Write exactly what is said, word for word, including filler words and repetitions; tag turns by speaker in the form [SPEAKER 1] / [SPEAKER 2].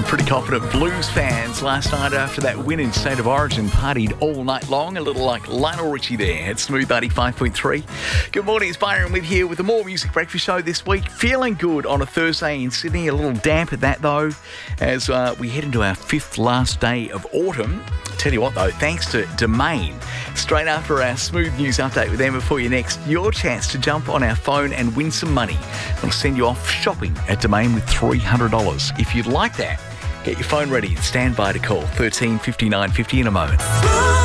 [SPEAKER 1] Pretty confident Blues fans last night after that win in State of Origin partied all night long, a little like Lionel Richie there at Smooth ninety-five point three. Good morning, it's Byron with here with the More Music Breakfast Show this week. Feeling good on a Thursday in Sydney, a little damp at that though, as uh, we head into our fifth last day of autumn. Tell you what though, thanks to Domain, straight after our Smooth News update with Emma for you next, your chance to jump on our phone and win some money. We'll send you off shopping at Domain with three hundred dollars. If you'd like that, get your phone ready and stand by to call thirteen fifty-nine fifty in a moment.